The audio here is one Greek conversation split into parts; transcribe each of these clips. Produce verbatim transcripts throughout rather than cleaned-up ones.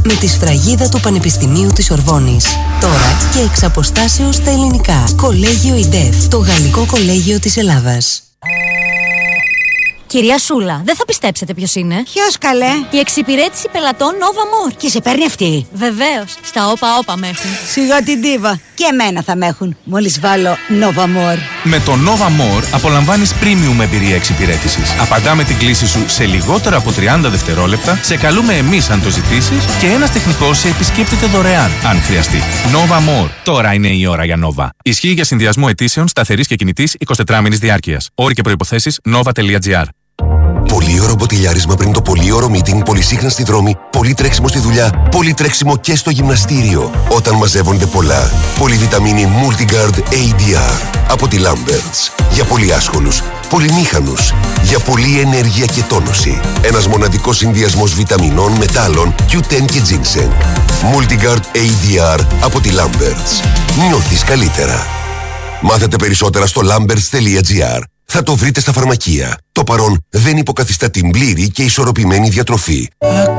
με τη σφραγίδα του Πανεπιστημίου της Ορβόνης. Τώρα και εξ αποστάσεως στα ελληνικά. Κολέγιο ΙΝΤΕΦ, το γαλλικό κολέγιο της Ελλάδας. Κυρία Σούλα, δεν θα πιστέψετε ποιος είναι. Ποιος, καλέ? Η εξυπηρέτηση πελατών Nova More. Και σε παίρνει αυτή? Βεβαίως. Στα όπα όπα με έχουν. Σιγά την ντίβα. Και εμένα θα με έχουν. Μόλις βάλω Nova More. Με το Nova More απολαμβάνεις premium εμπειρία εξυπηρέτησης. Απαντάμε την κλήση σου σε λιγότερα από τριάντα δευτερόλεπτα, σε καλούμε εμείς αν το ζητήσεις και ένας τεχνικός σε επισκέπτεται δωρεάν αν χρειαστεί. Nova More. Τώρα είναι η ώρα για Nova. Ισχύει για συνδυασμό αιτήσεων σταθερής και κινητής εικοσιτετράωρης διάρκειας. Όροι και προϋποθέσεις nova τελεία gr. Πολύ ωραίο μποτιλιάρισμα πριν το πολύ ωραίο meeting, πολύ σύγχρονα στη δρόμη, πολύ τρέξιμο στη δουλειά, πολύ τρέξιμο και στο γυμναστήριο. Όταν μαζεύονται πολλά. Πολυβιταμίνη Multigard έι ντι αρ από τη Lamberts. Για πολύ άσχολους, πολυμήχανους, για πολλή ενέργεια και τόνωση. Ένας μοναδικός συνδυασμός βιταμινών, μετάλλων, κιου τεν και ginseng. Multigard έι ντι αρ από τη Lamberts. Νιώθεις καλύτερα. Μάθετε περισσότερα στο lamberts τελεία gr. Θα το βρείτε στα φαρμακεία. Το παρόν δεν υποκαθιστά την πλήρη και ισορροπημένη διατροφή.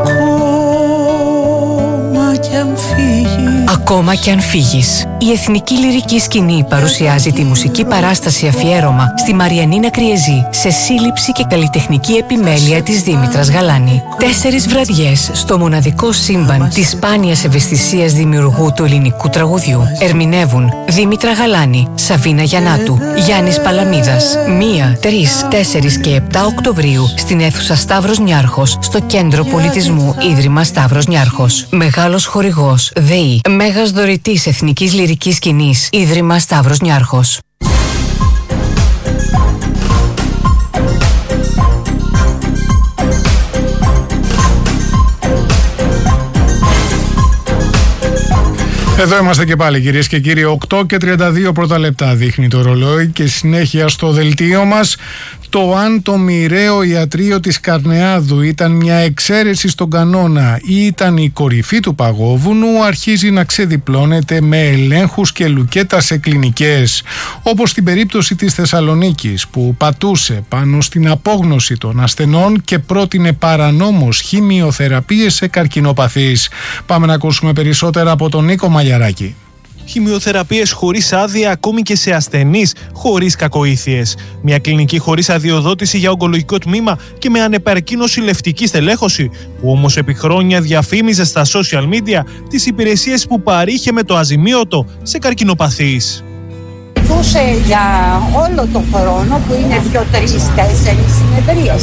Ακόμα κι αν φύγεις. Ακόμα κι αν φύγεις. Η Εθνική Λυρική Σκηνή παρουσιάζει τη μουσική παράσταση αφιέρωμα στη Μαριανίνα Κριεζή σε σύλληψη και καλλιτεχνική επιμέλεια της Δήμητρας Γαλάνη. Τέσσερις βραδιές στο μοναδικό σύμπαν της σπάνιας ευαισθησίας δημιουργού του ελληνικού τραγουδιού. Ερμηνεύουν Δήμητρα Γαλάνη, Σαβίνα Γιαννάτου, Γιάννης Παλαμίδας. Μία, τρεις, τέσσερις και επτά Οκτωβρίου στην αίθουσα Σταύρος Νιάρχος, στο Κέντρο Πολιτισμού Ίδρυμα Σταύρος Νιάρχος. Μεγάλος χορηγός ΔΕΗ. Μέγας δωρητής Εθνικής Λυρικής Σκηνής Ίδρυμα Σταύρος Νιάρχος. Εδώ είμαστε και πάλι, κυρίες και κύριοι. οκτώ και τριάντα δύο πρώτα λεπτά δείχνει το ρολόι και συνέχεια στο δελτίο μας. Το αν το μοιραίο ιατρείο της Καρνεάδου ήταν μια εξαίρεση στον κανόνα ή ήταν η κορυφή του παγόβουνου αρχίζει να ξεδιπλώνεται με ελέγχους και λουκέτα σε κλινικές. Όπως στην περίπτωση της Θεσσαλονίκης που πατούσε πάνω στην απόγνωση των ασθενών και πρότεινε παρανόμως χημειοθεραπείες σε καρκινοπαθείς. Πάμε να ακούσουμε περισσότερα από τον Νίκο Μαλιαράκη. Χημειοθεραπείες χωρίς άδεια ακόμη και σε ασθενείς χωρίς κακοήθειες. Μια κλινική χωρίς αδειοδότηση για ογκολογικό τμήμα και με ανεπαρκή νοσηλευτική στελέχωση, που όμως επί χρόνια διαφήμιζε στα social media τις υπηρεσίες που παρήχε με το αζημίωτο σε καρκινοπαθείς. Ζούσε για όλο τον χρόνο που είναι δύο, τρεις, τέσσερις συνεδρίες.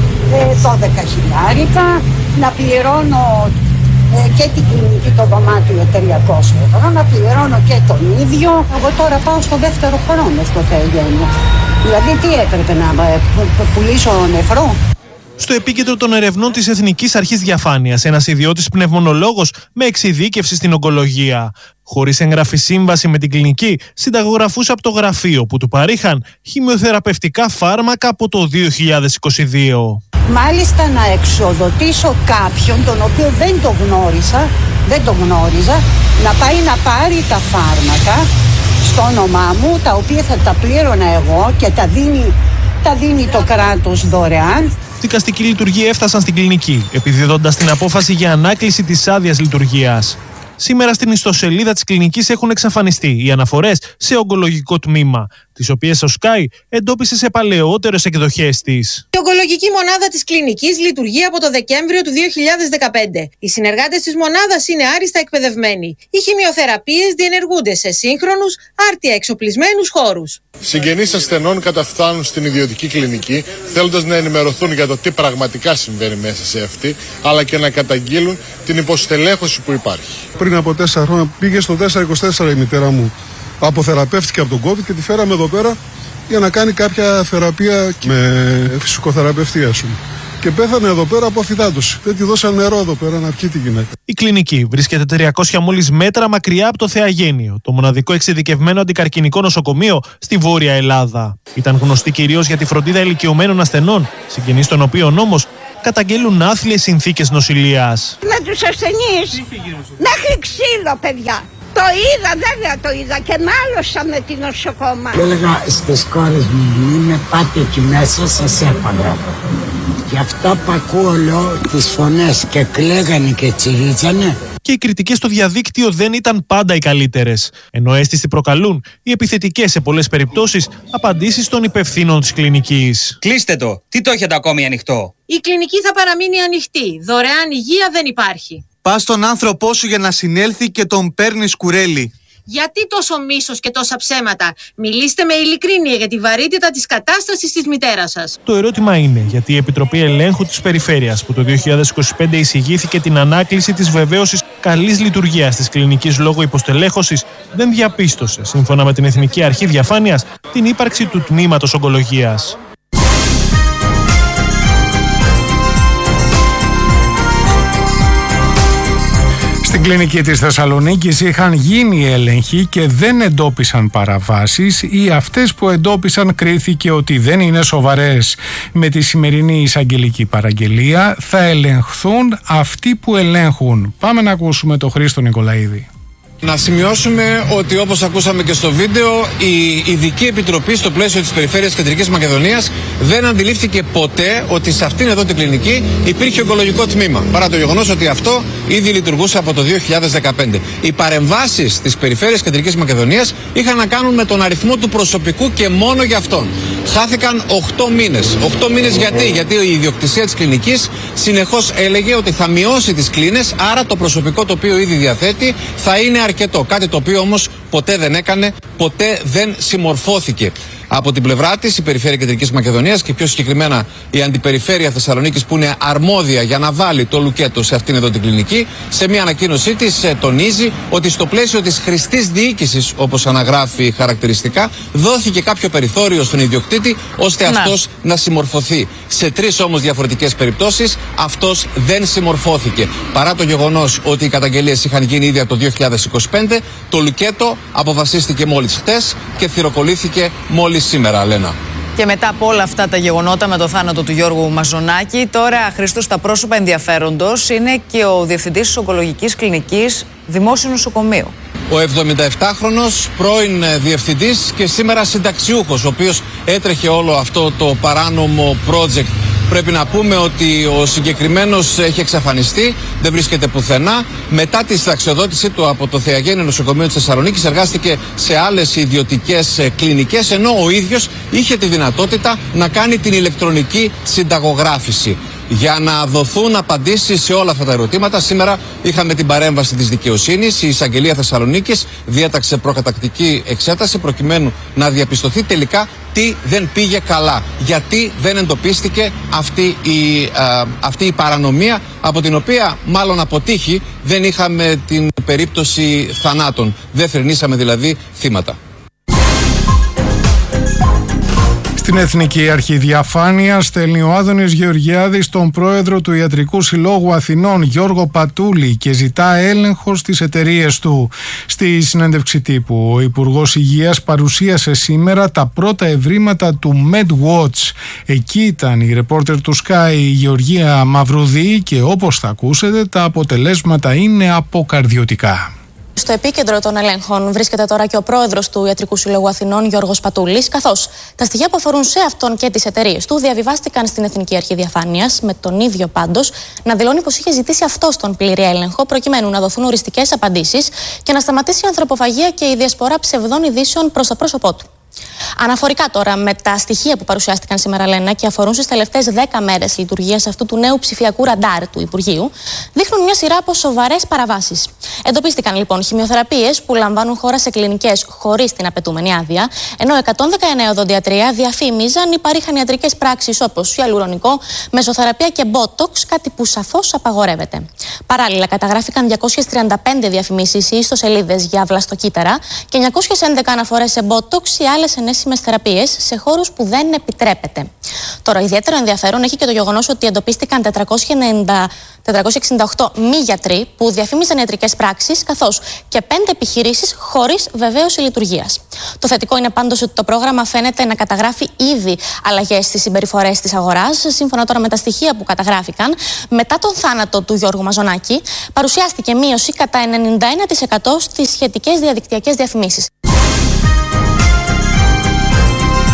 Ε, δώδεκα χιλιάρικα, να πληρώνω και την κλινική το δωμάτιο τριακόσια ευρώ, να πληρώνω και τον ίδιο. Εγώ τώρα πάω στο δεύτερο χρόνο στο Θεογέννη. Δηλαδή τι έπρεπε να πουλήσω νεφρό? Στο επίκεντρο των ερευνών της Εθνικής Αρχής Διαφάνειας, ένας ιδιώτης πνευμονολόγος με εξειδίκευση στην ογκολογία. Χωρίς εγγραφή σύμβαση με την κλινική, συνταγογραφούσε από το γραφείο που του παρήχαν χημειοθεραπευτικά φάρμακα από το δύο χιλιάδες είκοσι δύο. Μάλιστα να εξοδοτήσω κάποιον τον οποίο δεν το γνώρισα, δεν το γνώριζα, να πάει να πάρει τα φάρμακα στο όνομά μου, τα οποία θα τα πλήρωνα εγώ και τα δίνει, τα δίνει το κράτος δωρεάν. Δικαστικοί λειτουργοί έφτασαν στην κλινική, επιδίδοντας την απόφαση για ανάκληση της άδειας λειτουργίας. Σήμερα στην ιστοσελίδα της κλινικής έχουν εξαφανιστεί οι αναφορές σε ογκολογικό τμήμα, τις οποίες ο Sky εντόπισε σε παλαιότερες εκδοχές της. Η ογκολογική μονάδα της κλινικής λειτουργεί από το Δεκέμβριο του δύο χιλιάδες δεκαπέντε. Οι συνεργάτες της μονάδας είναι άριστα εκπαιδευμένοι. Οι χημειοθεραπείες διενεργούνται σε σύγχρονους, άρτια εξοπλισμένους χώρους. Συγγενείς ασθενών καταφθάνουν στην ιδιωτική κλινική θέλοντας να ενημερωθούν για το τι πραγματικά συμβαίνει μέσα σε αυτή, αλλά και να καταγγείλουν την υποστελέχωση που υπάρχει. Πριν από τέσσερα χρόνια πήγε στο τετρακόσια είκοσι τέσσερα η μητέρα μου. Αποθεραπεύτηκε από τον COVID και τη φέραμε εδώ πέρα για να κάνει κάποια θεραπεία με φυσικοθεραπευτή, ας πούμε. Και πέθανε εδώ πέρα από αφυδάτωση. Δεν τη δώσαν νερό εδώ πέρα να πιει τη γυναίκα. Η κλινική βρίσκεται τριακόσια μόλις μέτρα μακριά από το Θεαγέννιο, το μοναδικό εξειδικευμένο αντικαρκινικό νοσοκομείο στη Βόρεια Ελλάδα. Ήταν γνωστή κυρίως για τη φροντίδα ηλικιωμένων ασθενών, συγγενείς των οποίων όμως καταγγέλουν άθλιες συνθήκες νοσηλείας. Με τους ασθενείς, μέχρι ξύλο, παιδιά. Το είδα, βέβαια το είδα και μάλωσα με την νοσοκόμα. Και έλεγα στις κόρες μου, μην με πάτε εκεί μέσα, σας έφαγα. Γι' αυτό που ακούω όλο τις φωνές και κλαίγανε και τσιρίζανε. Και οι κριτικές στο διαδίκτυο δεν ήταν πάντα οι καλύτερες. Ενώ αίσθηση προκαλούν οι επιθετικές σε πολλές περιπτώσεις απαντήσεις των υπευθύνων της κλινικής. Κλείστε το. Τι το έχετε ακόμη ανοιχτό? Η κλινική θα παραμείνει ανοιχτή. Δωρεάν υγεία δεν υπάρχει. Πας στον άνθρωπό σου για να συνέλθει και τον παίρνει κουρέλι. Γιατί τόσο μίσος και τόσα ψέματα? Μιλήστε με ειλικρίνεια για τη βαρύτητα της κατάστασης της μητέρας σας. Το ερώτημα είναι γιατί η Επιτροπή Ελέγχου της Περιφέρειας, που το δύο χιλιάδες είκοσι πέντε εισηγήθηκε την ανάκληση της βεβαίωσης καλής λειτουργίας της κλινικής λόγω υποστελέχωσης, δεν διαπίστωσε, σύμφωνα με την Εθνική Αρχή Διαφάνειας, την ύπαρξη του τμήματος ογκολογίας. Στην κλινική της Θεσσαλονίκης είχαν γίνει έλεγχοι και δεν εντόπισαν παραβάσεις ή αυτές που εντόπισαν κρίθηκε ότι δεν είναι σοβαρές. Με τη σημερινή εισαγγελική παραγγελία θα ελεγχθούν αυτοί που ελέγχουν. Πάμε να ακούσουμε τον Χρήστο Νικολαίδη. Να σημειώσουμε ότι, όπως ακούσαμε και στο βίντεο, η Ειδική Επιτροπή στο πλαίσιο της Περιφέρειας Κεντρικής Μακεδονίας δεν αντιλήφθηκε ποτέ ότι σε αυτήν εδώ την κλινική υπήρχε ογκολογικό τμήμα. Παρά το γεγονός ότι αυτό ήδη λειτουργούσε από το δύο χιλιάδες δεκαπέντε. Οι παρεμβάσεις της Περιφέρειας Κεντρικής Μακεδονίας είχαν να κάνουν με τον αριθμό του προσωπικού και μόνο για αυτόν. Χάθηκαν οκτώ μήνες. οκτώ μήνες γιατί? Γιατί η ιδιοκτησία της κλινικής συνεχώς έλεγε ότι θα μειώσει τις κλίνες, άρα το προσωπικό το οποίο ήδη διαθέτει θα είναι αρκετό. Κάτι το οποίο όμως ποτέ δεν έκανε, ποτέ δεν συμμορφώθηκε. Από την πλευρά της, η Περιφέρεια Κεντρικής Μακεδονίας και πιο συγκεκριμένα η Αντιπεριφέρεια Θεσσαλονίκης, που είναι αρμόδια για να βάλει το λουκέτο σε αυτήν εδώ την κλινική, σε μια ανακοίνωσή της τονίζει ότι στο πλαίσιο της χρηστής διοίκησης, όπως αναγράφει χαρακτηριστικά, δόθηκε κάποιο περιθώριο στον ιδιοκτήτη ώστε να. αυτός να συμμορφωθεί. Σε τρεις όμως διαφορετικές περιπτώσεις αυτός δεν συμμορφώθηκε. Παρά το γεγονός ότι οι καταγγελίες είχαν γίνει ήδη από το δύο χιλιάδες είκοσι πέντε, το λουκέτο αποφασίστηκε μόλις χτες και θυροκολλήθηκε μόλις σήμερα, Λένα. Και μετά από όλα αυτά τα γεγονότα με το θάνατο του Γιώργου Μαζονάκη, τώρα, Χρήστο, στα πρόσωπα ενδιαφέροντος είναι και ο διευθυντής της ογκολογικής κλινικής Δημόσιου Νοσοκομείου. Ο εβδομηνταεπτάχρονος πρώην διευθυντής και σήμερα συνταξιούχος, ο οποίος έτρεχε όλο αυτό το παράνομο project. Πρέπει να πούμε ότι ο συγκεκριμένος έχει εξαφανιστεί, δεν βρίσκεται πουθενά. Μετά τη συνταξιοδότησή του από το Θεαγέννη Νοσοκομείο της Θεσσαλονίκης εργάστηκε σε άλλες ιδιωτικές κλινικές, ενώ ο ίδιος είχε τη δυνατότητα να κάνει την ηλεκτρονική συνταγογράφηση. Για να δοθούν απαντήσεις σε όλα αυτά τα ερωτήματα, σήμερα είχαμε την παρέμβαση της δικαιοσύνης. Η Εισαγγελία Θεσσαλονίκης διέταξε προκατακτική εξέταση προκειμένου να διαπιστωθεί τελικά τι δεν πήγε καλά. Γιατί δεν εντοπίστηκε αυτή η, α, αυτή η παρανομία, από την οποία μάλλον αποτύχει δεν είχαμε την περίπτωση θανάτων. Δεν θρηνήσαμε δηλαδή θύματα. Στην Εθνική Αρχή Διαφάνειας στέλνει ο Άδωνης Γεωργιάδης τον πρόεδρο του Ιατρικού Συλλόγου Αθηνών Γιώργο Πατούλη και ζητά έλεγχο στις εταιρείες του. Στη συνέντευξη τύπου, ο Υπουργός Υγείας παρουσίασε σήμερα τα πρώτα ευρήματα του MedWatch. Εκεί ήταν η ρεπόρτερ του Sky η Γεωργία Μαυρουδή και όπως θα ακούσετε τα αποτελέσματα είναι αποκαρδιωτικά. Στο επίκεντρο των ελέγχων βρίσκεται τώρα και ο πρόεδρος του Ιατρικού Συλλόγου Αθηνών, Γιώργος Πατούλης, καθώς τα στοιχεία που αφορούν σε αυτόν και τις εταιρείες του διαβιβάστηκαν στην Εθνική Αρχή Διαφάνειας, με τον ίδιο πάντως να δηλώνει πως είχε ζητήσει αυτός τον πλήρη έλεγχο, προκειμένου να δοθούν οριστικές απαντήσεις και να σταματήσει η ανθρωποφαγία και η διασπορά ψευδών ειδήσεων προς το πρόσωπό του. Αναφορικά τώρα με τα στοιχεία που παρουσιάστηκαν σήμερα, Λένα, και αφορούν στις τελευταίες δέκα μέρες λειτουργίας αυτού του νέου ψηφιακού ραντάρ του Υπουργείου, δείχνουν μια σειρά από σοβαρές παραβάσεις. Εντοπίστηκαν λοιπόν χημειοθεραπείες που λαμβάνουν χώρα σε κλινικές χωρίς την απαιτούμενη άδεια, ενώ εκατόν δεκαεννέα οδοντιατρία διαφήμιζαν ή παρήχαν ιατρικές πράξεις όπως ιαλουρονικό, μεσοθεραπεία και μπότοξ, κάτι που σαφώς απαγορεύεται. Παράλληλα, καταγράφηκαν διακόσιες τριάντα πέντε διαφημίσεις ή ιστοσελίδες για βλαστοκύτταρα και εννιακόσιες έντεκα αναφορές σε μπότοξ ή άλλες ενέσιμες θεραπείες σε χώρους που δεν επιτρέπεται. Τώρα, ιδιαίτερο ενδιαφέρον έχει και το γεγονός ότι εντοπίστηκαν τετρακόσιες εξήντα οκτώ μη γιατροί που διαφήμιζαν ιατρικές πράξεις, καθώς και πέντε επιχειρήσεις χωρίς βεβαίωση λειτουργίας. Το θετικό είναι πάντως ότι το πρόγραμμα φαίνεται να καταγράφει ήδη αλλαγές στις συμπεριφορές της αγοράς. Σύμφωνα τώρα με τα στοιχεία που καταγράφηκαν, μετά τον θάνατο του Γιώργου Μαζονάκη, παρουσιάστηκε μείωση κατά ενενήντα ένα τοις εκατό στις σχετικές διαδικτυακές διαφημίσεις.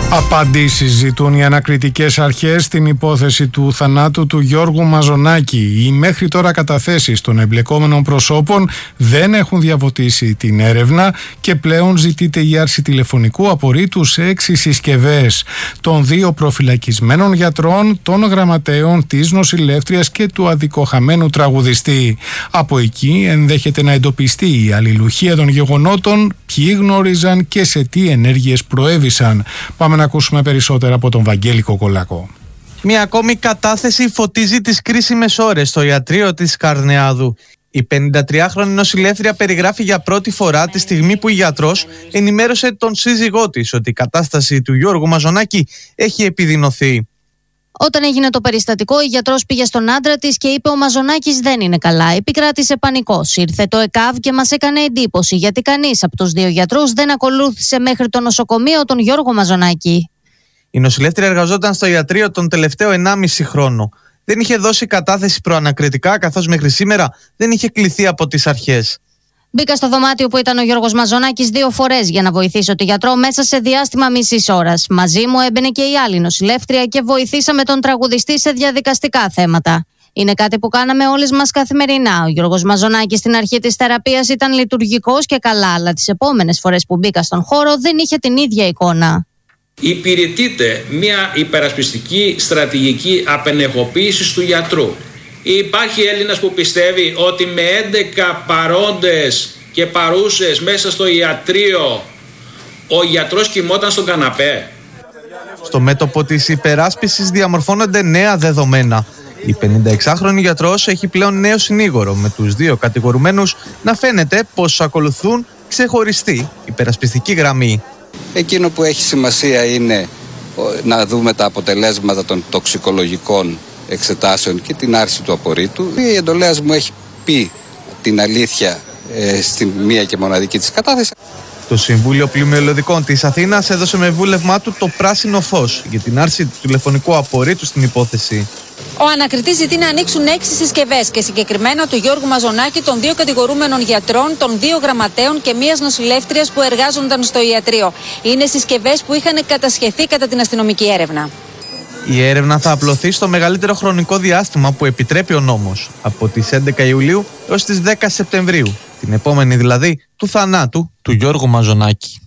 Απαντήσεις ζητούν οι ανακριτικές αρχές στην υπόθεση του θανάτου του Γιώργου Μαζονάκη. Οι μέχρι τώρα καταθέσεις των εμπλεκόμενων προσώπων δεν έχουν διαβοτήσει την έρευνα και πλέον ζητείται η άρση τηλεφωνικού απορρίτου σε έξι συσκευές των δύο προφυλακισμένων γιατρών, των γραμματέων, της νοσηλεύτριας και του αδικοχαμένου τραγουδιστή. Από εκεί ενδέχεται να εντοπιστεί η αλληλουχία των γεγονότων, ποιοι γνώριζαν και σε τι ενέργειες προέβησαν. Πάμε να ακούσουμε περισσότερα από τον Βαγγέλη Κοκολακό. Μια ακόμη κατάθεση φωτίζει τις κρίσιμες ώρες στο ιατρείο της Καρνεάδου. Η πενηντατριάχρονη νοσηλεύτρια περιγράφει για πρώτη φορά τη στιγμή που η γιατρός ενημέρωσε τον σύζυγό της ότι η κατάσταση του Γιώργου Μαζονάκη έχει επιδεινωθεί. Όταν έγινε το περιστατικό, η γιατρός πήγε στον άντρα της και είπε: «Ο Μαζονάκης δεν είναι καλά». Επικράτησε πανικός. Ήρθε το ΕΚΑΒ και μας έκανε εντύπωση, γιατί κανείς από τους δύο γιατρούς δεν ακολούθησε μέχρι το νοσοκομείο τον Γιώργο Μαζονάκη. Η νοσηλεύτρια εργαζόταν στο ιατρείο τον τελευταίο ενάμιση χρόνο. Δεν είχε δώσει κατάθεση προανακριτικά, καθώς μέχρι σήμερα δεν είχε κληθεί από τις αρχές. Μπήκα στο δωμάτιο που ήταν ο Γιώργος Μαζονάκης δύο φορές για να βοηθήσω τη γιατρό μέσα σε διάστημα μισής ώρας. Μαζί μου έμπαινε και η άλλη νοσηλεύτρια και βοηθήσαμε τον τραγουδιστή σε διαδικαστικά θέματα. Είναι κάτι που κάναμε όλες μας καθημερινά. Ο Γιώργος Μαζονάκης στην αρχή της θεραπείας ήταν λειτουργικός και καλά, αλλά τις επόμενες φορές που μπήκα στον χώρο δεν είχε την ίδια εικόνα. Υπηρετείται μια υπερασπιστική στρατηγική απενεχοποίησης του γιατρού. Υπάρχει Έλληνας που πιστεύει ότι με έντεκα παρόντες και παρούσες μέσα στο ιατρείο ο γιατρός κοιμόταν στον καναπέ. Στο μέτωπο της υπεράσπισης διαμορφώνονται νέα δεδομένα. Η πενηνταεξάχρονη γιατρός έχει πλέον νέο συνήγορο, με τους δύο κατηγορουμένους να φαίνεται πως ακολουθούν ξεχωριστή υπερασπιστική γραμμή. Εκείνο που έχει σημασία είναι να δούμε τα αποτελέσματα των τοξικολογικών εξετάσεων και την άρση του απορρίτου. Η εντολέας μου έχει πει την αλήθεια ε, στην μία και μοναδική της κατάθεση. Το Συμβούλιο Πλημμυρολογικών της Αθήνας έδωσε με βούλευμά του το πράσινο φως για την άρση του τηλεφωνικού απορρίτου στην υπόθεση. Ο ανακριτής ζητεί να ανοίξουν έξι συσκευές και συγκεκριμένα του Γιώργου Μαζονάκη, των δύο κατηγορούμενων γιατρών, των δύο γραμματέων και μίας νοσηλεύτριας που εργάζονταν στο ιατρείο. Είναι συσκευές που είχαν κατασχεθεί κατά την αστυνομική έρευνα. Η έρευνα θα απλωθεί στο μεγαλύτερο χρονικό διάστημα που επιτρέπει ο νόμος, από τις έντεκα Ιουλίου έως τις δέκα Σεπτεμβρίου, την επόμενη δηλαδή του θανάτου του Γιώργου Μαζονάκη.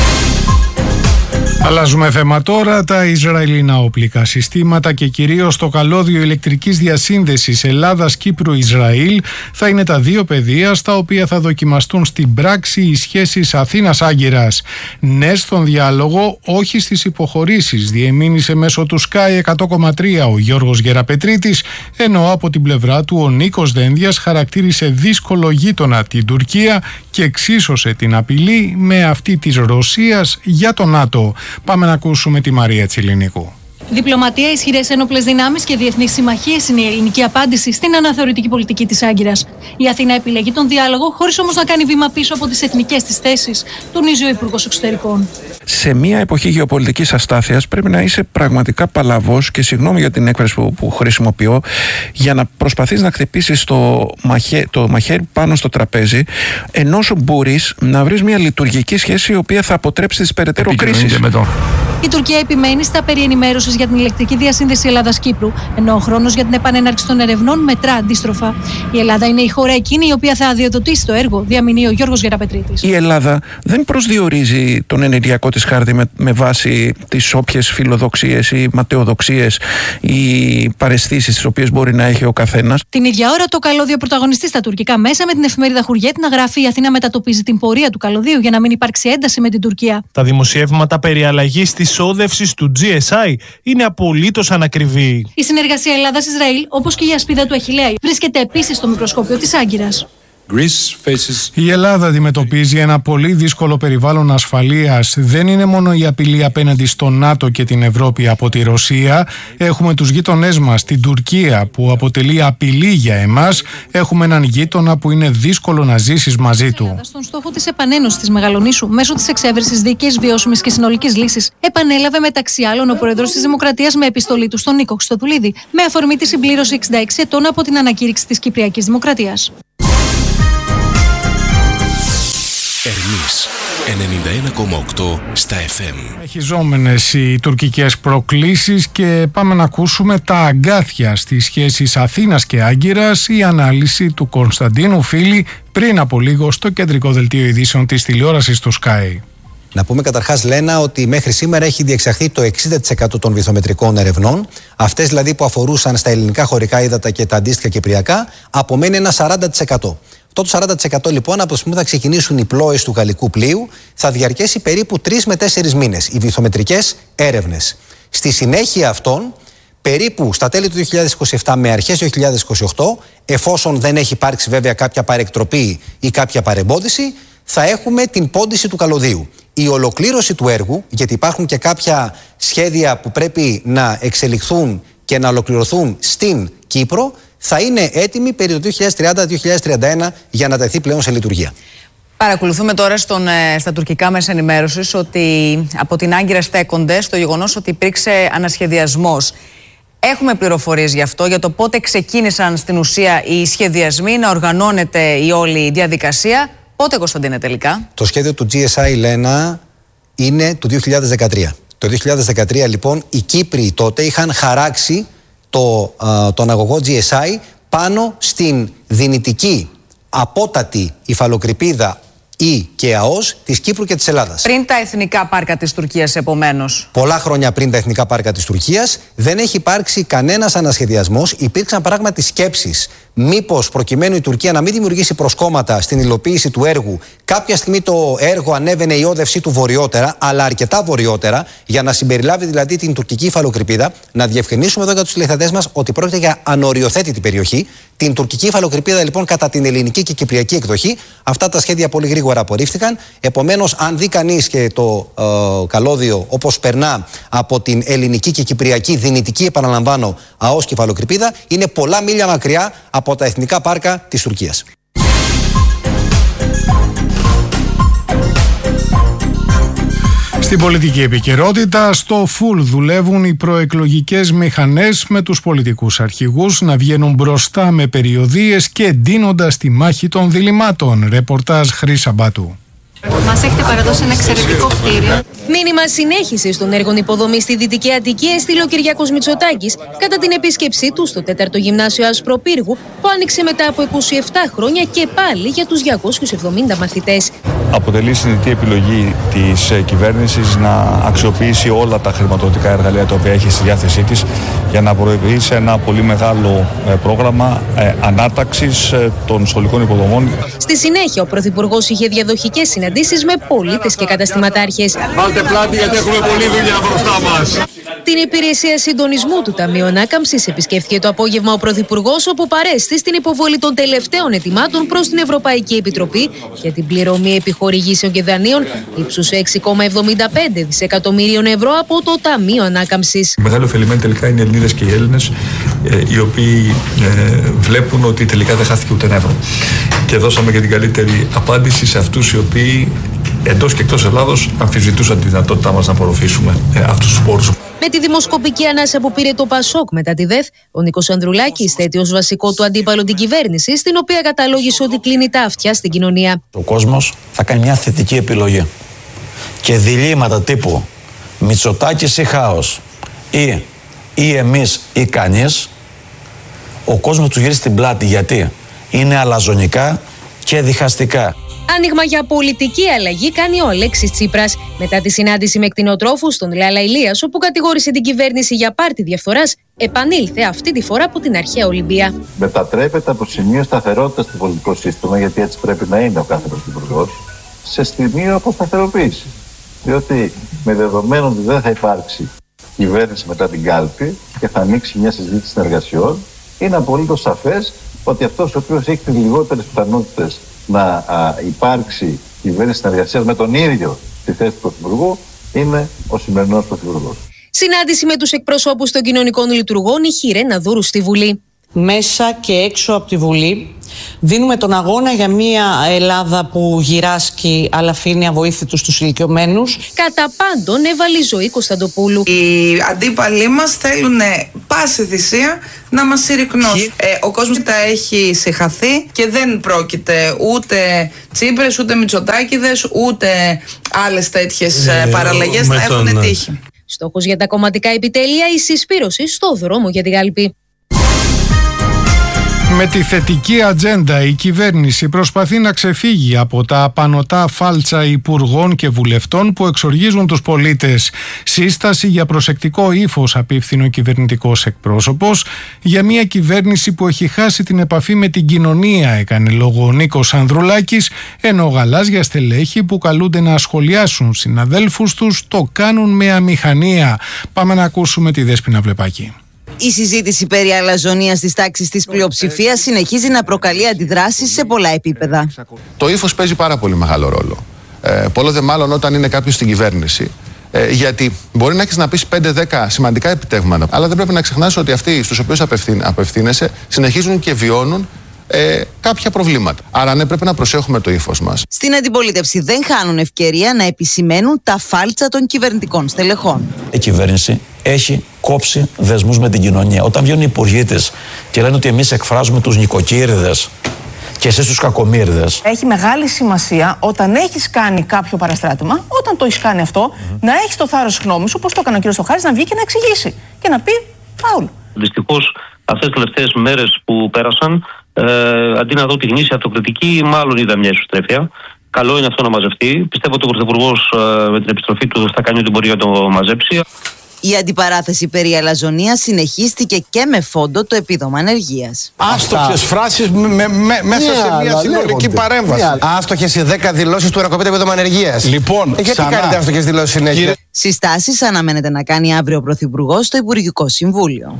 Αλλάζουμε θέμα τώρα. Τα Ισραηλινά οπλικά συστήματα και κυρίως το καλώδιο ηλεκτρικής διασύνδεσης Ελλάδας-Κύπρου-Ισραήλ θα είναι τα δύο πεδία στα οποία θα δοκιμαστούν στην πράξη οι σχέσεις Αθήνας-Άγκυρας. Ναι στον διάλογο, όχι στις υποχωρήσεις, διεμήνυσε μέσω του Sky εκατό κόμμα τρία ο Γιώργος Γεραπετρίτης, ενώ από την πλευρά του ο Νίκος Δένδιας χαρακτήρισε δύσκολο γείτονα την Τουρκία και εξίσωσε την απειλή με αυτή της Ρωσίας για το ΝΑΤΟ. Πάμε να ακούσουμε τη Μαρία Τσιλινίκου. Διπλωματία, ισχυρές ένοπλες δυνάμεις και διεθνείς συμμαχίες είναι η ελληνική απάντηση στην αναθεωρητική πολιτική της Άγκυρας. Η Αθήνα επιλέγει τον διάλογο, χωρίς όμως να κάνει βήμα πίσω από τις εθνικές της θέσεις, τονίζει ο Υπουργός Εξωτερικών. Σε μια εποχή γεωπολιτικής αστάθειας πρέπει να είσαι πραγματικά παλαβός, και συγγνώμη για την έκφραση που, που χρησιμοποιώ, για να προσπαθείς να χτυπήσεις το, μαχέ, το μαχαίρι πάνω στο τραπέζι, ενώ μπορείς να βρεις μια λειτουργική σχέση η οποία θα αποτρέψει τις περαιτέρω κρίσεις. Η Τουρκία επιμένει στα περί ενημέρωσης για την ηλεκτρική διασύνδεση Ελλάδας-Κύπρου, ενώ ο χρόνος για την επανέναρξη των ερευνών μετρά αντίστροφα. Η Ελλάδα είναι η χώρα εκείνη η οποία θα αδειοδοτήσει το έργο, διαμηνύει ο Γιώργος Γεραπετρίτης. Η Ελλάδα δεν προσδιορίζει τον ενεργειακό της χάρτη με, με βάση τις όποιες φιλοδοξίες ή ματαιοδοξίες ή παραισθήσεις τις οποίες μπορεί να έχει ο καθένας. Την ίδια ώρα, το καλώδιο πρωταγωνιστεί στα τουρκικά μέσα, με την εφημερίδα Χουριέτ να γράφει: η Αθήνα μετατοπίζει την πορεία του καλωδίου για να μην υπάρξει ένταση με την Τουρκία. Τα δημοσιεύματα περί αλλαγής της όδευσης του τζι ες άι είναι απολύτως ανακριβή. Η συνεργασία Ελλάδας-Ισραήλ, όπως και η ασπίδα του Αχιλλέα, βρίσκεται επίσης στο μικροσκόπιο της Άγκυρας. Η Ελλάδα αντιμετωπίζει ένα πολύ δύσκολο περιβάλλον ασφαλείας. Δεν είναι μόνο η απειλή απέναντι στο ΝΑΤΟ και την Ευρώπη από τη Ρωσία. Έχουμε τους γείτονές μας, την Τουρκία, που αποτελεί απειλή για εμάς. Έχουμε έναν γείτονα που είναι δύσκολο να ζήσεις μαζί του. Στον στόχο της επανένωσης της Μεγαλονήσου μέσω της εξέβρεσης δίκαιης, βιώσιμης και συνολικής λύσης, επανέλαβε μεταξύ άλλων ο Πρόεδρος της Δημοκρατίας με επιστολή του στον Νίκο Χριστοδουλίδη, με αφορμή τη συμπλήρωση εξήντα έξι ετών από την ανακήρυξη της Κυπριακής Δημοκρατίας. Ερμής ενενήντα ένα κόμμα οκτώ στα εφ εμ. Εχιζόμενες οι τουρκικές προκλήσεις και πάμε να ακούσουμε τα αγκάθια στις σχέσεις Αθήνας και Άγκυρας, η ανάλυση του Κωνσταντίνου Φίλη πριν από λίγο στο κεντρικό δελτίο ειδήσεων της τηλεόρασης του Sky. Να πούμε καταρχάς, Λένα, ότι μέχρι σήμερα έχει διεξαχθεί το εξήντα τοις εκατό των βυθομετρικών ερευνών. Αυτές δηλαδή που αφορούσαν στα ελληνικά χωρικά ύδατα και τα αντίστοιχα κυπριακά, απομένει ένα σαράντα τοις εκατό. Αυτό το σαράντα τοις εκατό λοιπόν, από τη στιγμή που θα ξεκινήσουν οι πλώες του γαλλικού πλοίου, θα διαρκέσει περίπου τρεις με τέσσερις μήνες οι βυθομετρικές έρευνες. Στη συνέχεια αυτών, περίπου στα τέλη του δύο χιλιάδες είκοσι επτά με αρχές δύο χιλιάδες είκοσι οκτώ, εφόσον δεν έχει υπάρξει βέβαια κάποια παρεκτροπή ή κάποια παρεμπόδιση, θα έχουμε την πόντιση του καλωδίου. Η ολοκλήρωση του έργου, γιατί υπάρχουν και κάποια σχέδια που πρέπει να εξελιχθούν και να ολοκληρωθούν στην Κύπρο, θα είναι έτοιμη περί το δύο χιλιάδες τριάντα δύο χιλιάδες τριάντα ένα για να τεθεί πλέον σε λειτουργία. Παρακολουθούμε τώρα στον, στα τουρκικά μέσα ενημέρωσης ότι από την Άγκυρα στέκονται στο γεγονός ότι υπήρξε ανασχεδιασμός. Έχουμε πληροφορίες γι' αυτό, για το πότε ξεκίνησαν στην ουσία οι σχεδιασμοί, να οργανώνεται η όλη διαδικασία. Πότε, Κωνσταντίνε, τελικά? Το σχέδιο του τζι ες άι, Λένα, είναι του δύο χιλιάδες δεκατρία. Το δύο χιλιάδες δεκατρία λοιπόν οι Κύπροι τότε είχαν χαράξει το, α, τον αγωγό τζι ες άι πάνω στην δυνητική απότατη υφαλοκρηπίδα ή και ΑΟΣ της Κύπρου και της Ελλάδας. Πριν τα εθνικά πάρκα της Τουρκίας, επομένως. Πολλά χρόνια πριν τα εθνικά πάρκα της Τουρκίας, δεν έχει υπάρξει κανένας ανασχεδιασμός. Υπήρξαν πράγματι σκέψεις. Μήπως προκειμένου η Τουρκία να μην δημιουργήσει προσκόμματα στην υλοποίηση του έργου, κάποια στιγμή το έργο ανέβαινε η όδευσή του βορειότερα, αλλά αρκετά βορειότερα, για να συμπεριλάβει δηλαδή την τουρκική υφαλοκρηπίδα. Να διευκρινίσουμε εδώ για τους τηλεθεατές μας ότι πρόκειται για ανοριοθέτητη περιοχή. Την τουρκική υφαλοκρηπίδα λοιπόν κατά την ελληνική και κυπριακή εκδοχή. Αυτά τα σχέδια πολύ γρήγορα απορρίφθηκαν. Επομένως, αν δει κανείς και το ε, καλώδιο όπως περνά από την ελληνική και κυπριακή δυνητική, επαναλαμβάνω, ΑΟΣ και υφαλοκρηπίδα, είναι πολλά μίλια μακριά από τα εθνικά πάρκα της Τουρκίας. Στην πολιτική επικαιρότητα, στο φουλ δουλεύουν οι προεκλογικές μηχανές, με τους πολιτικούς αρχηγούς να βγαίνουν μπροστά με περιοδίες και εντείνοντας τη μάχη των διλημμάτων. Ρεπορτάζ Χρύσα Μπάτου. Μας έχετε παραδώσει ένα εξαιρετικό κτίριο. Μήνυμα συνέχισης των έργων υποδομής στη Δυτική Αττική έστειλε ο Κυριάκος Μητσοτάκης κατά την επίσκεψή του στο τέταρτο Γυμνάσιο Ασπροπύργου, που άνοιξε μετά από είκοσι επτά χρόνια και πάλι για τους διακόσιους εβδομήντα μαθητές. Αποτελεί συνειδητή επιλογή της κυβέρνησης να αξιοποιήσει όλα τα χρηματοδοτικά εργαλεία τα οποία έχει στη διάθεσή της για να προηγηθεί σε ένα πολύ μεγάλο πρόγραμμα ανάταξης των σχολικών υποδομών. Στη συνέχεια, ο Πρωθυπουργός είχε διαδοχικές συναντήσεις με πολίτες και καταστηματάρχες. Βάλτε πλάτη, γιατί έχουμε πολλή δουλειά μπροστά μας. Την υπηρεσία συντονισμού του Ταμείου Ανάκαμψης επισκέφθηκε το απόγευμα ο Πρωθυπουργός, όπου παρέστη στην υποβολή των τελευταίων ετοιμάτων προς την Ευρωπαϊκή Επιτροπή για την πληρωμή επιχορηγήσεων και δανείων ύψους έξι κόμμα εβδομήντα πέντε δισεκατομμύριων ευρώ από το Ταμείο Ανάκαμψης. Οι μεγάλοι ωφελημένοι τελικά είναι οι Ελληνίδες και οι Έλληνες, ε, οι οποίοι ε, βλέπουν ότι τελικά δεν χάθηκε ούτε ένα ευρώ. Και δώσαμε και την καλύτερη απάντηση σε αυτούς οι οποίοι εντός και εκτός Ελλάδος αμφισβητούσαν τη δυνατότητά μας να απορροφήσουμε ε, αυτούς τους πόρους. Με τη δημοσκοπική ανάσα που πήρε το Πασόκ μετά τη ΔΕΘ, ο Νίκος Ανδρουλάκης θέτει ως βασικό του αντίπαλο την κυβέρνηση, στην οποία καταλόγησε ότι κλείνει τα αυτιά στην κοινωνία. Ο κόσμος θα κάνει μια θετική επιλογή. Και διλήμματα τύπου Μητσοτάκης ή χάος, ή, ή εμείς ή κανείς, ο κόσμος του γυρίσει την πλάτη. Γιατί είναι αλαζονικά και διχαστικά. Άνοιγμα για πολιτική αλλαγή κάνει ο Αλέξης Τσίπρας μετά τη συνάντηση με κτηνοτρόφους στον Λάλα Ηλίας, όπου κατηγόρησε την κυβέρνηση για πάρτι διαφθοράς. Επανήλθε αυτή τη φορά από την αρχαία Ολυμπία. Μετατρέπεται από σημείο σταθερότητας στο πολιτικό σύστημα, γιατί έτσι πρέπει να είναι ο κάθε πρωθυπουργός, σε σημείο αποσταθεροποίηση. Διότι με δεδομένο ότι δεν θα υπάρξει κυβέρνηση μετά την κάλπη και θα ανοίξει μια συζήτηση συνεργασιών, είναι απολύτως σαφές ότι αυτός ο οποίος έχει τις λιγότερες πιθανότητες να α, υπάρξει κυβέρνηση συνεργασίας με τον ίδιο στη θέση του Πρωθυπουργού είναι ο σημερινός Πρωθυπουργός. Συνάντηση με τους εκπροσώπους των κοινωνικών λειτουργών είχε η Ρένα Δούρου στη Βουλή. μέσα και έξω από τη Βουλή. Δίνουμε τον αγώνα για μια Ελλάδα που γυράσκει αλλά αφήνει αβοήθητους τους ηλικιωμένους. Κατά πάντων έβαλε η Ζωή Κωνσταντοπούλου. Οι αντίπαλοι μας θέλουν πάση θυσία να μας συρρυκνώσουν. Ε, ο κόσμος τα έχει συγχαθεί και δεν πρόκειται ούτε Τσίπρες, ούτε Μητσοτάκηδες, ούτε άλλες τέτοιες ε, παραλλαγές να έχουν τον... τύχει. Στόχος για τα κομματικά επιτέλεια η συσπήρωση στο δρόμο για τη Γάλπη. Με τη θετική ατζέντα η κυβέρνηση προσπαθεί να ξεφύγει από τα απανωτά φάλτσα υπουργών και βουλευτών που εξοργίζουν τους πολίτες. Σύσταση για προσεκτικό ύφος απίφθινε ο κυβερνητικός εκπρόσωπος. Για μια κυβέρνηση που έχει χάσει την επαφή με την κοινωνία, έκανε λόγο ο Νίκος Ανδρουλάκης, ενώ γαλάζια στελέχη που καλούνται να σχολιάσουν συναδέλφους τους το κάνουν με αμηχανία. Πάμε να ακούσουμε τη Δέσποινα Βλεπάκη. Η συζήτηση περί αλαζονίας της τάξης της πλειοψηφίας συνεχίζει να προκαλεί αντιδράσεις σε πολλά επίπεδα. Το ύφος παίζει πάρα πολύ μεγάλο ρόλο. Ε, Πολλό δε μάλλον όταν είναι κάποιος στην κυβέρνηση. Ε, γιατί μπορεί να έχεις να πεις πέντε δέκα σημαντικά επιτεύγματα, αλλά δεν πρέπει να ξεχνάς ότι αυτοί στους οποίους απευθύνεσαι συνεχίζουν και βιώνουν Ε, κάποια προβλήματα. Άρα ναι, πρέπει να προσέχουμε το ύφος μας. Στην αντιπολίτευση δεν χάνουν ευκαιρία να επισημαίνουν τα φάλτσα των κυβερνητικών στελεχών. Η κυβέρνηση έχει κόψει δεσμούς με την κοινωνία. Όταν βγαίνουν οι υπουργοί της και λένε ότι εμείς εκφράζουμε τους νοικοκύριδες και εσείς τους κακομοίριδες. Έχει μεγάλη σημασία όταν έχεις κάνει κάποιο παραστράτημα, όταν το έχεις κάνει αυτό, mm-hmm. να έχεις το θάρρος γνώμης, όπως το έκανε ο κ. Στοχάρης, να βγει και να εξηγήσει και να πει φάουλ. Δυστυχώς αυτές τις τελευταίες μέρες που πέρασαν, Ε, αντί να δω τη γνήσια αυτοκριτική, μάλλον είδα μια ισοστρέφεια. Καλό είναι αυτό να μαζευτεί. Πιστεύω ότι ο Πρωθυπουργός ε, με την επιστροφή του θα κάνει ό,τι μπορεί να το μαζέψει. Η αντιπαράθεση περί αλαζονίας συνεχίστηκε και με φόντο το επίδομα ανεργίας. Άστοχες φράσεις με, με, με, μέσα yeah, σε μια συνολική παρέμβαση. Yeah. Άστοχες οι δέκα δηλώσεις του ενακοπείται επίδομα ανεργίας. Λοιπόν, ε, γιατί ξανά. κάνετε άστοχες δηλώσεις συνέχεια. Κύριε... Συστάσεις αναμένεται να κάνει αύριο ο Πρωθυπουργός στο Υπουργικό Συμβούλιο.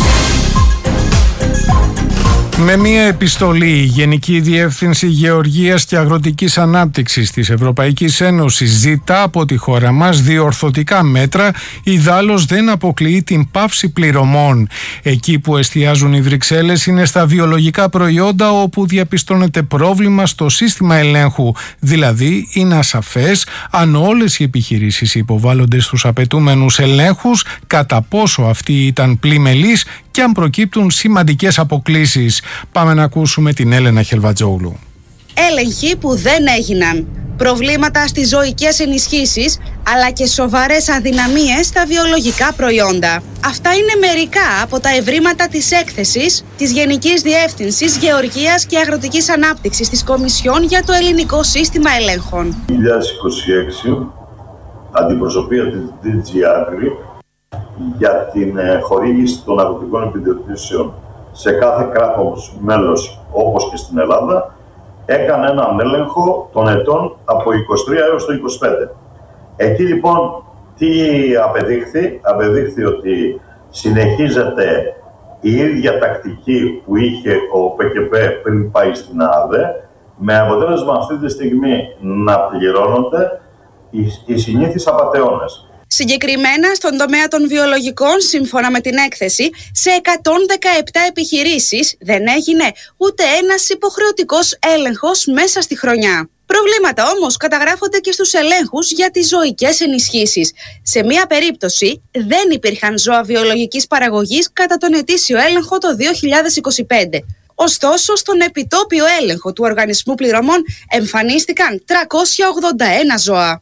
Με μία επιστολή, η Γενική Διεύθυνση Γεωργίας και Αγροτικής Ανάπτυξης της Ευρωπαϊκής Ένωσης ζητά από τη χώρα μας διορθωτικά μέτρα, ιδάλλως δεν αποκλείει την πάυση πληρωμών. Εκεί που εστιάζουν οι Βρυξέλλες είναι στα βιολογικά προϊόντα, όπου διαπιστώνεται πρόβλημα στο σύστημα ελέγχου. Δηλαδή, είναι ασαφές αν όλες οι επιχειρήσεις υποβάλλονται στους απαιτούμενους ελέγχους, κατά πόσο αυτοί ήταν πλημελείς και αν προκύπτουν σημαντικές αποκλίσεις. Πάμε να ακούσουμε την Έλενα Χελβατζόγλου. Έλεγχοι που δεν έγιναν. Προβλήματα στις ζωικές ενισχύσεις, αλλά και σοβαρές αδυναμίες στα βιολογικά προϊόντα. Αυτά είναι μερικά από τα ευρήματα της έκθεσης της Γενικής Διεύθυνσης Γεωργίας και Αγροτικής Ανάπτυξης της Κομισιόν για το Ελληνικό Σύστημα Ελέγχων. δύο χιλιάδες είκοσι έξι, αντιπροσωπεία της ντι τζι Agri για την χορήγηση των αγροτικών επιδοτήσεων σε κάθε κράτος μέλος, όπως και στην Ελλάδα, έκανε έναν έλεγχο των ετών από είκοσι τρία έως το είκοσι πέντε. Εκεί λοιπόν τι απεδείχθη? Απεδείχθη ότι συνεχίζεται η ίδια τακτική που είχε ο ΠΚΠ πριν πάει στην ΑΔΕ, με αποτέλεσμα αυτή τη στιγμή να πληρώνονται οι, οι συνήθεις απατεώνες. Συγκεκριμένα στον τομέα των βιολογικών, σύμφωνα με την έκθεση, σε εκατόν δεκαεπτά επιχειρήσεις δεν έγινε ούτε ένας υποχρεωτικός έλεγχος μέσα στη χρονιά. Προβλήματα όμως καταγράφονται και στους ελέγχους για τις ζωικές ενισχύσεις. Σε μία περίπτωση δεν υπήρχαν ζώα βιολογικής παραγωγής κατά τον ετήσιο έλεγχο το δύο χιλιάδες είκοσι πέντε. Ωστόσο, στον επιτόπιο έλεγχο του Οργανισμού Πληρωμών εμφανίστηκαν τριακόσια ογδόντα ένα ζώα.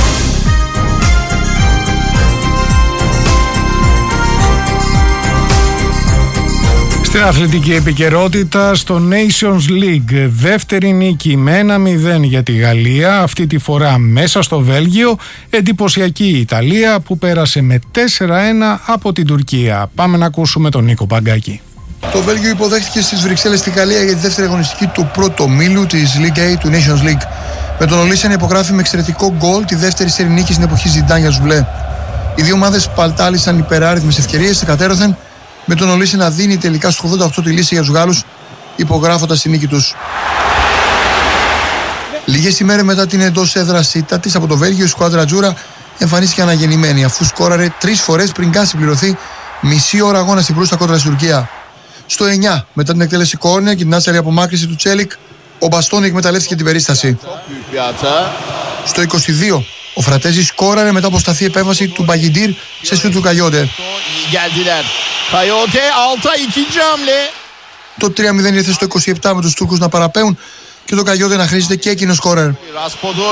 Στην αθλητική επικαιρότητα, στο Nations League, δεύτερη νίκη με ένα μηδέν για τη Γαλλία, αυτή τη φορά μέσα στο Βέλγιο, εντυπωσιακή η Ιταλία που πέρασε με τέσσερα ένα από την Τουρκία. Πάμε να ακούσουμε τον Νίκο Παγκάκη. Το Βέλγιο υποδέχτηκε στις Βρυξέλλες τη Γαλλία για τη δεύτερη αγωνιστική του πρώτου ομίλου της Ligue A του Nations League. Με τον Ολίσια να υπογράφει με εξαιρετικό γκολ τη δεύτερη σερί νίκη στην εποχή Ζιντάν για τους μπλε. Οι δύο ομάδες παλτάλησαν υπεράριθμες ευκαιρίες σε κατέρωθεν, με τον Ολύση να δίνει τελικά στο ογδόντα οκτώ τη λύση για τους Γάλλους, υπογράφοντας τη νίκη τους. Λίγες ημέρες μετά την εντός έδρας ήττα της από το Βέλγιο, η σκουάντρα Τζούρα εμφανίστηκε αναγεννημένη, αφού σκόραρε τρεις φορές πριν καν συμπληρωθεί μισή ώρα αγώνα στην πλούστα κόντρα στην Τουρκία. Στο εννιά, μετά την εκτέλεση κόρνερ και την άστερη απομάκρυνση του Τσέλικ, ο Μπαστόνι εκμεταλλεύτηκε την περίσταση. Στο είκοσι δύο, ο Φρατέζη σκόραρε μετά από σταθή επέμβαση του Μπαγιντήρ σε σούτ του Καγιόντε. Το τρία μηδέν ήρθε στο είκοσι επτά με τους Τούρκους να παραπέουν και το Καγιόντε να χρήζεται και εκείνο σκόρερ.